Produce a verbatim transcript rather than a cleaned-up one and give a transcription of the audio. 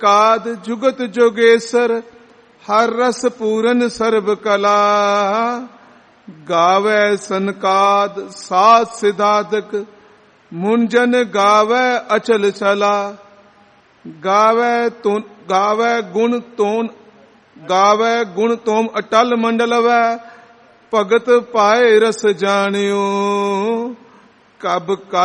काद जुगत जोगेश्वर हर रस पूरन सर्व कला। गावे सनकाद सात सिद्धार्थक मुंजन गावे अचल चला। गावे तो गावे गुण तोन गावे गुण तोम अटल मंडल वै भगत पाए रस जानियो। कब